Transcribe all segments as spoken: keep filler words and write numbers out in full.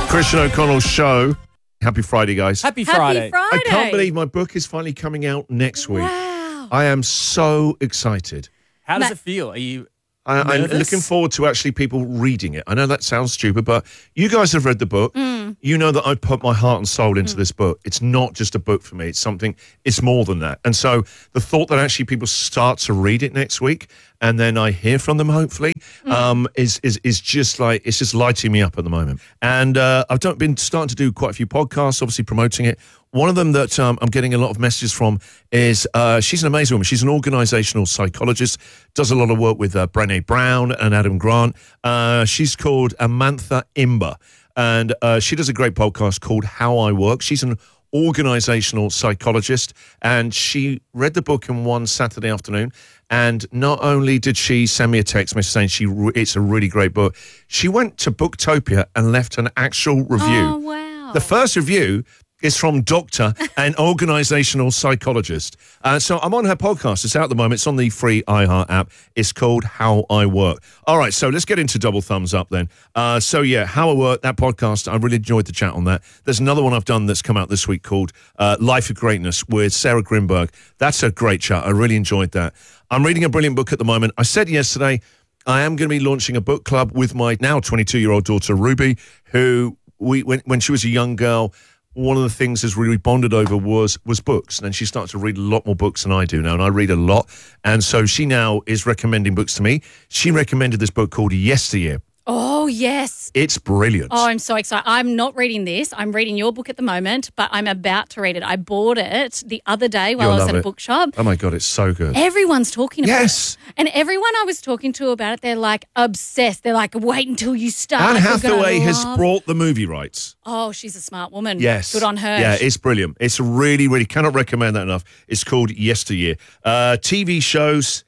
Christian O'Connell Show. Happy Friday, guys. Happy Happy Friday. Friday. I can't believe my book is finally coming out next week. Wow. I am so excited. How does Ma- it feel? Are you I, I'm nervous? looking forward to actually people reading it. I know that sounds stupid, but you guys have read the book. Mm. You know that I put my heart and soul into this book. It's not just a book for me. It's something, it's more than that. And so the thought that actually people start to read it next week and then I hear from them, hopefully, Mm. um, is, is is just like, it's just lighting me up at the moment. And uh, I've done, been starting to do quite a few podcasts, obviously promoting it. One of them that um, I'm getting a lot of messages from is uh, she's an amazing woman. She's an organizational psychologist, does a lot of work with uh, Brené Brown and Adam Grant. Uh, she's called Amantha Imber, and uh, she does a great podcast called How I Work. She's an organizational psychologist, and she read the book in one Saturday afternoon. And not only did she send me a text message saying she re- it's a really great book, she went to Booktopia and left an actual review. Oh, wow. The first review is from Doctor and organizational psychologist. Uh, so I'm on her podcast. It's out at the moment. It's on the free iHeart app. It's called How I Work. All right, so let's get into double thumbs up then. Uh, so yeah, How I Work, that podcast, I really enjoyed the chat on that. There's another one I've done that's come out this week called uh, Life of Greatness with Sarah Grimberg. That's a great chat. I really enjoyed that. I'm reading a brilliant book at the moment. I said yesterday, I am going to be launching a book club with my now twenty-two-year-old daughter, Ruby, who we when, when she was a young girl, one of the things as we really bonded over was was books. And then she started to read a lot more books than I do now, and I read a lot. And so she now is recommending books to me. She recommended this book called Yesteryear. Oh, yes. It's brilliant. Oh, I'm so excited. I'm not reading this. I'm reading your book at the moment, but I'm about to read it. I bought it the other day while You'll I was love at a it. bookshop. Oh, my God, it's so good. Everyone's talking about Yes. it. And everyone I was talking to about it, they're like obsessed. They're like, wait until you start. Anne You're gonna Hathaway has love- brought the movie rights. Oh, she's a smart woman. Yes. Good on her. Yeah, it's brilliant. It's really, really, cannot recommend that enough. It's called Yesteryear. Uh, T V shows.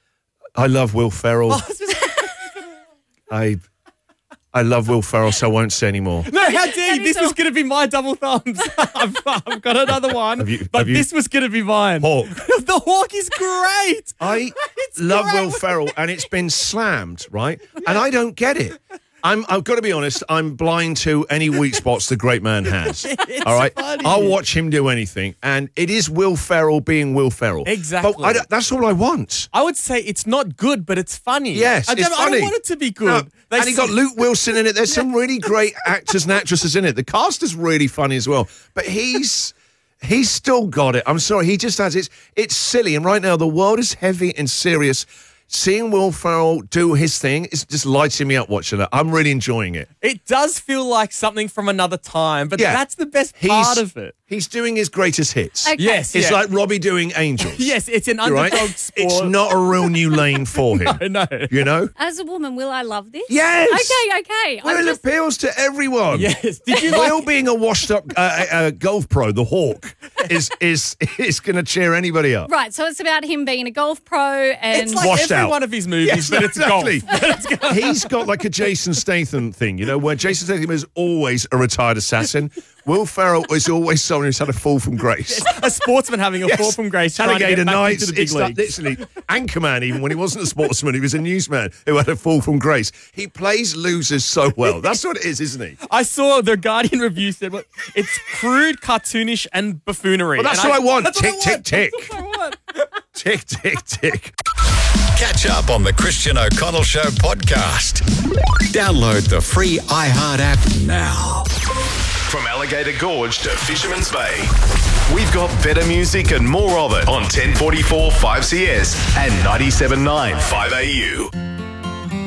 I love Will Ferrell. I I love Will Ferrell, so I won't say any more. No, how dare you? be This so- was going to be my double thumbs. I've, I've got another one, Have you- but have you- this was going to be mine. Hawk. The Hawk is great. I It's love great. Will Ferrell, and it's been slammed, right? And I don't get it. I'm, I've got to be honest, I'm blind to any weak spots the great man has. All right? funny. I'll watch him do anything, and it is Will Ferrell being Will Ferrell. Exactly. But I don't- that's all I want. I would say it's not good, but it's funny. Yes, I it's don't, I funny. don't want it to be good. No, They and he got say- Luke Wilson in it. There's some really great actors and actresses in it. The cast is really funny as well. But he's he's still got it. I'm sorry, he just has it. It's silly. And right now, the world is heavy and serious. Seeing Will Ferrell do his thing is just lighting me up watching it. I'm really enjoying it. It does feel like something from another time, but Yeah. that's the best part of it. He's doing his greatest hits. Okay. Yes, It's yeah. like Robbie doing Angels. Yes, it's an You're right? underdog sport. It's not a real new lane for him. I know. You know? As a woman, will I love this? Yes. Okay, okay. Well, I'm it just, appeals to everyone. Yes. Did you Will like? being a washed-up uh, uh, golf pro, the Hawk, is is is going to cheer anybody up. right, so it's about him being a golf pro and It's like Washed every out. one of his movies, Yes, but it's exactly. golf. He's got like a Jason Statham thing, you know, where Jason Statham is always a retired assassin. Will Ferrell is always someone who's had a fall from grace. A sportsman having a Yes. fall from grace, trying to Alligator get back Nights. into the big It's like leagues. literally Anchorman. Even when he wasn't a sportsman, he was a newsman who had a fall from grace. He plays losers so well. That's what it is, isn't he? I saw the Guardian review said, well, it's crude, cartoonish, and buffoonery. Well, that's And what I want. That's Tick, what I tick, want. tick. That's what I want. Tick, tick, tick. Catch up on the Christian O'Connell Show podcast. Download the free iHeart app now. From Alligator Gorge to Fisherman's Bay, we've got better music and more of it on ten forty-four five C S and ninety-seven point nine five A U.